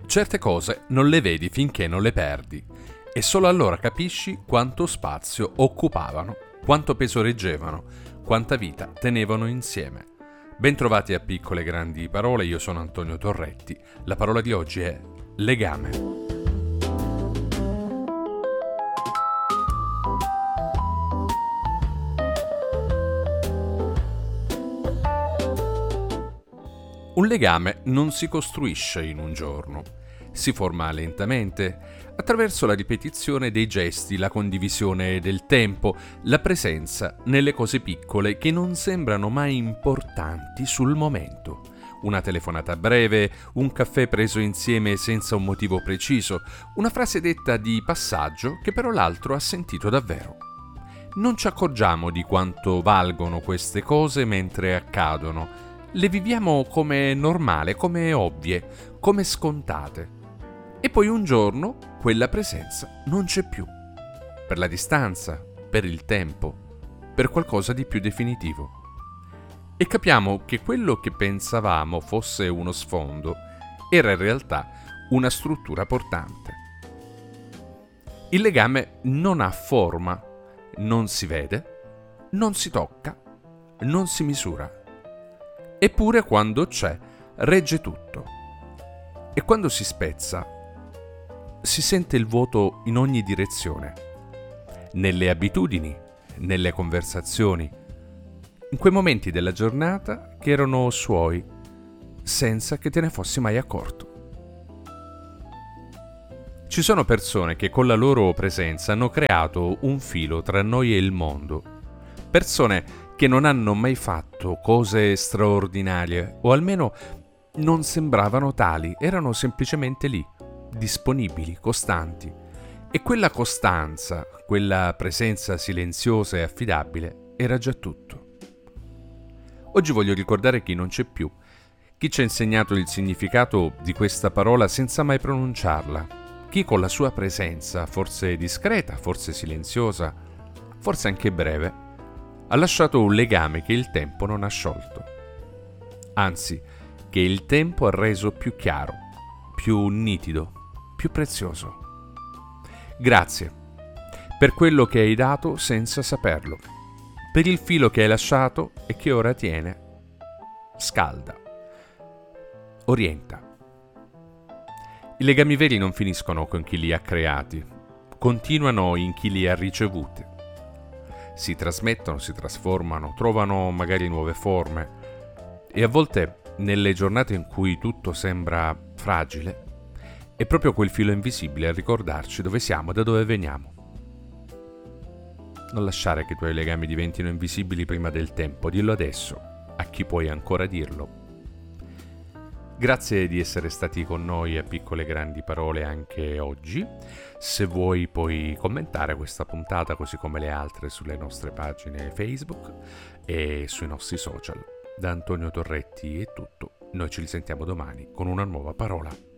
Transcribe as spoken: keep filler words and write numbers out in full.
Certe cose non le vedi finché non le perdi e solo allora capisci quanto spazio occupavano, quanto peso reggevano, quanta vita tenevano insieme. Bentrovati a Piccole Grandi Parole, io sono Antonio Torretti. La parola di oggi è legame. Un legame non si costruisce in un giorno, si forma lentamente, attraverso la ripetizione dei gesti, la condivisione del tempo, la presenza nelle cose piccole che non sembrano mai importanti sul momento. Una telefonata breve, un caffè preso insieme senza un motivo preciso, una frase detta di passaggio che però l'altro ha sentito davvero. Non ci accorgiamo di quanto valgono queste cose mentre accadono. Le viviamo come normale, come ovvie, come scontate. E poi un giorno quella presenza non c'è più. Per la distanza, per il tempo, per qualcosa di più definitivo. E capiamo che quello che pensavamo fosse uno sfondo era in realtà una struttura portante. Il legame non ha forma, non si vede, non si tocca, non si misura. Eppure quando c'è, regge tutto. E quando si spezza, si sente il vuoto in ogni direzione. Nelle abitudini, nelle conversazioni, in quei momenti della giornata che erano suoi, senza che te ne fossi mai accorto. Ci sono persone che con la loro presenza hanno creato un filo tra noi e il mondo. Persone che non hanno mai fatto cose straordinarie, o almeno non sembravano tali, erano semplicemente lì, disponibili, costanti. E quella costanza, quella presenza silenziosa e affidabile, era già tutto. Oggi voglio ricordare chi non c'è più, chi ci ha insegnato il significato di questa parola senza mai pronunciarla, chi con la sua presenza, forse discreta, forse silenziosa, forse anche breve, ha lasciato un legame che il tempo non ha sciolto. Anzi, che il tempo ha reso più chiaro, più nitido, più prezioso. Grazie per quello che hai dato senza saperlo, per il filo che hai lasciato e che ora tiene, scalda, orienta. I legami veri non finiscono con chi li ha creati, continuano in chi li ha ricevuti. Si trasmettono, si trasformano, trovano magari nuove forme e a volte nelle giornate in cui tutto sembra fragile è proprio quel filo invisibile a ricordarci dove siamo e da dove veniamo. Non lasciare che i tuoi legami diventino invisibili prima del tempo, dillo adesso a chi puoi ancora dirlo. Grazie di essere stati con noi a Piccole Grandi Parole anche oggi. Se vuoi puoi commentare questa puntata così come le altre sulle nostre pagine Facebook e sui nostri social. Da Antonio Torretti è tutto. Noi ci risentiamo domani con una nuova parola.